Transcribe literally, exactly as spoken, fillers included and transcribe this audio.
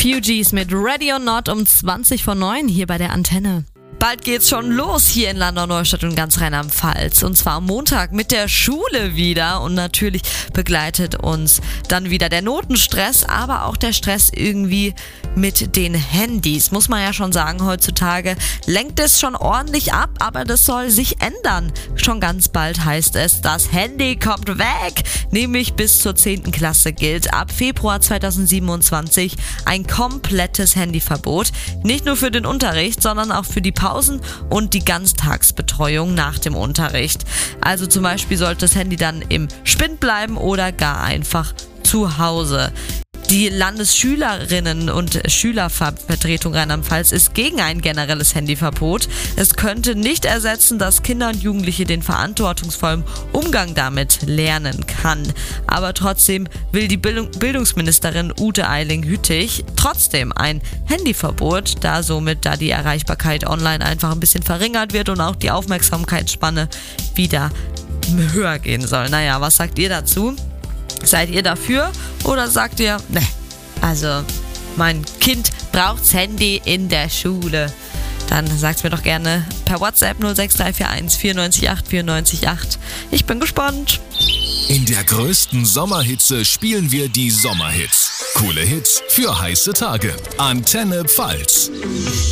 Fugees mit Ready or Not um zwanzig vor neun hier bei der Antenne. Bald geht's schon los hier in Landau-Neustadt und ganz Rheinland-Pfalz. Und zwar am Montag mit der Schule wieder. Und natürlich begleitet uns dann wieder der Notenstress, aber auch der Stress irgendwie mit den Handys. Muss man ja schon sagen, heutzutage lenkt es schon ordentlich ab, aber das soll sich ändern. Schon ganz bald heißt es, das Handy kommt weg. Nämlich bis zur zehnten Klasse gilt ab Februar zweitausendsiebenundzwanzig ein komplettes Handyverbot. Nicht nur für den Unterricht, sondern auch für die Pausen und die Ganztagsbetreuung nach dem Unterricht. Also zum Beispiel sollte das Handy dann im Spind bleiben oder gar einfach zu Hause. Die Landesschülerinnen- und Schülervertretung Rheinland-Pfalz ist gegen ein generelles Handyverbot. Es könnte nicht ersetzen, dass Kinder und Jugendliche den verantwortungsvollen Umgang damit lernen kann. Aber trotzdem will die Bildung- Bildungsministerin Ute Eiling-Hüttich trotzdem ein Handyverbot, da somit da die Erreichbarkeit online einfach ein bisschen verringert wird und auch die Aufmerksamkeitsspanne wieder höher gehen soll. Naja, was sagt ihr dazu? Seid ihr dafür oder sagt ihr, ne, also mein Kind braucht's Handy in der Schule? Dann sagt's mir doch gerne per WhatsApp null sechs drei vier eins vier neun acht vier neun acht. Ich bin gespannt. In der größten Sommerhitze spielen wir die Sommerhits. Coole Hits für heiße Tage. Antenne Pfalz.